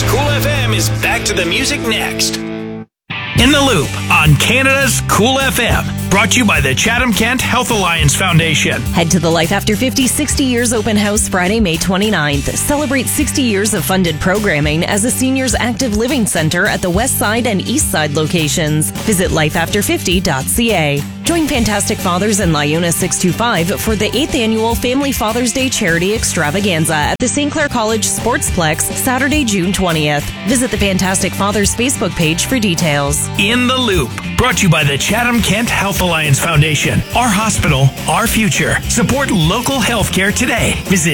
Cool FM is back to the music next. In the Loop on Canada's Cool FM. Brought to you by the Chatham-Kent Health Alliance Foundation. Head to the Life After 50 60 Years Open House Friday, May 29th. Celebrate 60 years of funded programming as a seniors active living center at the West Side and East Side locations. Visit lifeafter50.ca. Join Fantastic Fathers and Liuna 625 for the 8th Annual Family Father's Day Charity Extravaganza at the St. Clair College Sportsplex, Saturday, June 20th. Visit the Fantastic Fathers Facebook page for details. In the Loop, brought to you by the Chatham-Kent Health Alliance Foundation. Our hospital, our future. Support local healthcare today. Visit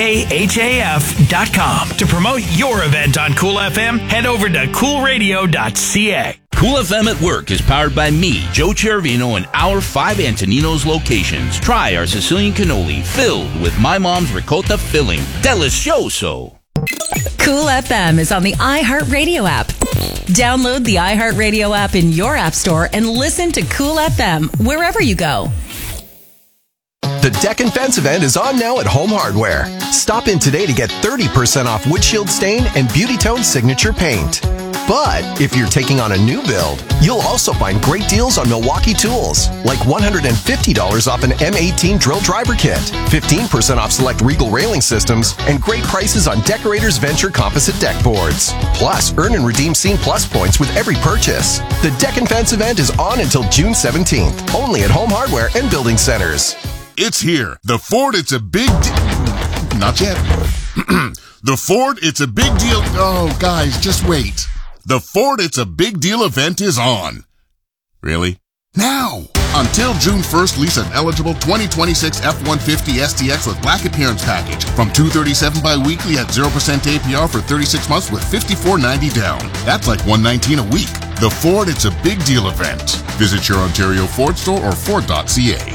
ckhaf.com. To promote your event on Cool FM, head over to coolradio.ca. Cool FM at Work is powered by me, Joe Chervino, and our 5 Antoninos locations. Try our Sicilian cannoli filled with my mom's ricotta filling. Delicioso. Cool FM is on the iHeartRadio app. Download the iHeartRadio app in your app store and listen to Cool FM wherever you go. The Deck and Fence event is on now at Home Hardware. Stop in today to get 30% off windshield stain and Beauty Tone signature paint. But if you're taking on a new build, you'll also find great deals on Milwaukee tools, like $150 off an M18 drill driver kit, 15% off select Regal railing systems, and great prices on Decorators Venture composite deck boards. Plus, earn and redeem Scene Plus points with every purchase. The Deck and Fence event is on until June 17th, only at Home Hardware and Building Centers. It's here. The Ford, it's a big not yet. The Ford, it's a big deal. Oh, guys, just wait. The Ford It's a Big Deal event is on. Really? Now! Until June 1st, lease an eligible 2026 F-150 STX with black appearance package from $237 bi-weekly at 0% APR for 36 months with $54.90 down. That's like $119 a week. The Ford It's a Big Deal event. Visit your Ontario Ford store or Ford.ca.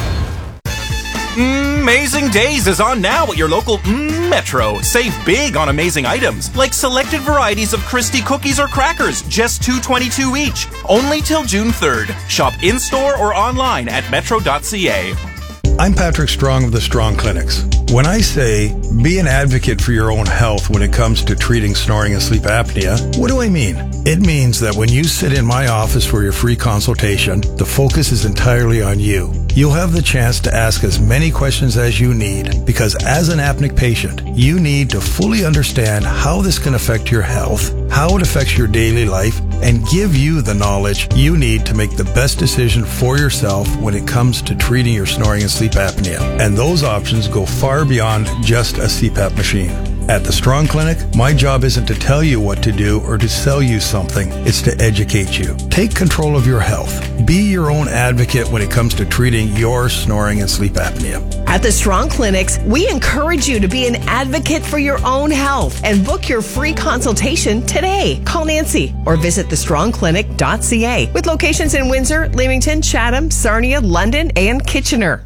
Amazing Days is on now at your local Metro. Save big on amazing items, like selected varieties of Christie cookies or crackers, just $2.22 each. Only till June 3rd. Shop in-store or online at metro.ca. I'm Patrick Strong of the Strong Clinics. When I say be an advocate for your own health when it comes to treating snoring and sleep apnea, what do I mean? It means that when you sit in my office for your free consultation, the focus is entirely on you. You'll have the chance to ask as many questions as you need, because as an apneic patient, you need to fully understand how this can affect your health, how it affects your daily life, and give you the knowledge you need to make the best decision for yourself when it comes to treating your snoring and sleep apnea. And those options go far beyond just a CPAP machine. At the Strong Clinic, my job isn't to tell you what to do or to sell you something. It's to educate you. Take control of your health. Be your own advocate when it comes to treating your snoring and sleep apnea. At the Strong Clinics, we encourage you to be an advocate for your own health and book your free consultation today. Call Nancy or visit thestrongclinic.ca with locations in Windsor, Leamington, Chatham, Sarnia, London, and Kitchener.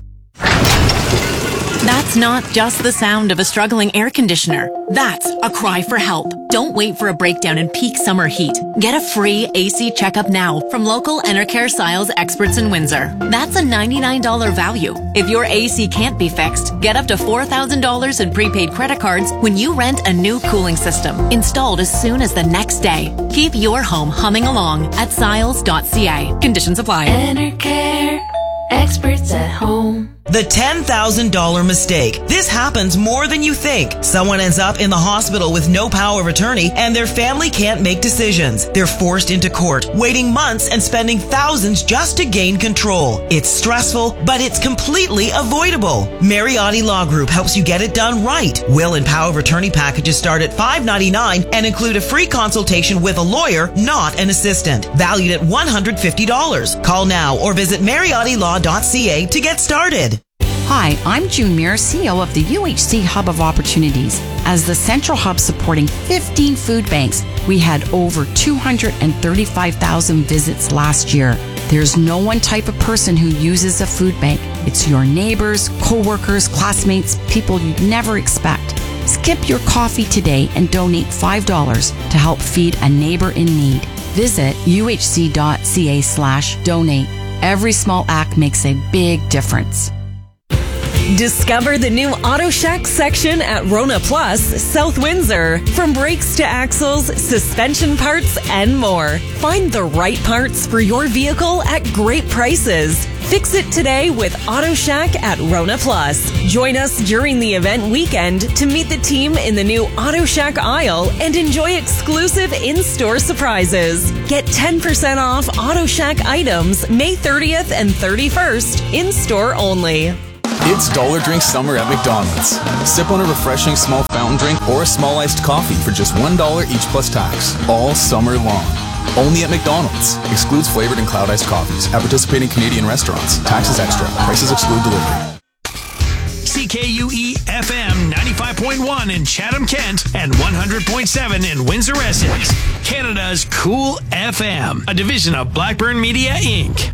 That's not just the sound of a struggling air conditioner. That's a cry for help. Don't wait for a breakdown in peak summer heat. Get a free AC checkup now from local Enercare Siles experts in Windsor. That's a $99 value. If your AC can't be fixed, get up to $4,000 in prepaid credit cards when you rent a new cooling system, installed as soon as the next day. Keep your home humming along at siles.ca. Conditions apply. Enercare, experts at home. The $10,000 mistake. This happens more than you think. Someone ends up in the hospital with no power of attorney and their family can't make decisions. They're forced into court, waiting months and spending thousands just to gain control. It's stressful, but it's completely avoidable. Mariotti Law Group helps you get it done right. Will and power of attorney packages start at $5.99 and include a free consultation with a lawyer, not an assistant. Valued at $150. Call now or visit mariottilaw.ca to get started. Hi, I'm June Muir, CEO of the UHC Hub of Opportunities. As the central hub supporting 15 food banks, we had over 235,000 visits last year. There's no one type of person who uses a food bank. It's your neighbors, co-workers, classmates, people you'd never expect. Skip your coffee today and donate $5 to help feed a neighbor in need. Visit uhc.ca/donate. Every small act makes a big difference. Discover the new Auto Shack section at Rona Plus, South Windsor. From brakes to axles, suspension parts, and more. Find the right parts for your vehicle at great prices. Fix it today with Auto Shack at Rona Plus. Join us during the event weekend to meet the team in the new Auto Shack aisle and enjoy exclusive in-store surprises. Get 10% off Auto Shack items May 30th and 31st, in-store only. It's Dollar Drink Summer at McDonald's. Sip on a refreshing small fountain drink or a small iced coffee for just $1 each plus tax, all summer long. Only at McDonald's. Excludes flavored and cloud iced coffees at participating Canadian restaurants. Taxes extra. Prices exclude delivery. CKUE FM 95.1 in Chatham-Kent and 100.7 in Windsor-Essex. Canada's Cool FM, a division of Blackburn Media Inc.